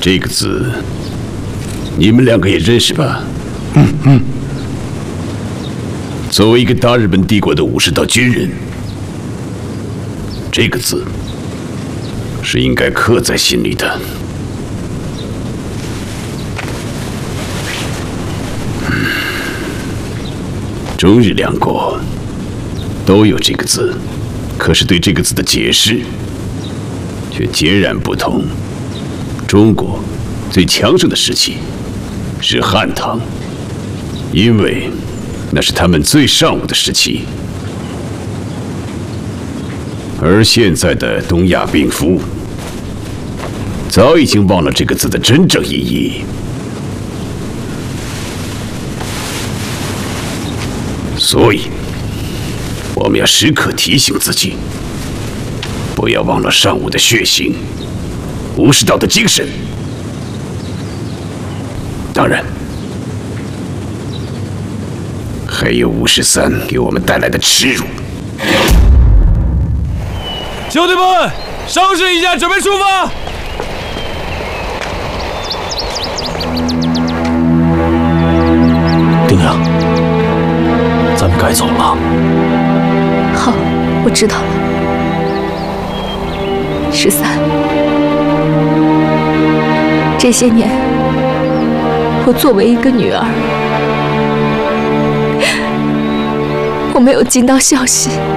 这个字，你们两个也认识吧？作为一个大日本帝国的武士道军人，这个字是应该刻在心里的。中日两国都有这个字，可是对这个字的解释却截然不同。中国最强盛的时期是汉唐，因为那是他们最尚武的时期。而现在的东亚病夫早已经忘了这个字的真正意义。所以，我们要时刻提醒自己，不要忘了尚武的血性，武士道的精神。当然，还有53给我们带来的耻辱。 兄弟们，收拾一下，准备出发。 丁阳，咱们该走了。 好，我知道了。13，这些年，我作为一个女儿，我没有尽到孝心。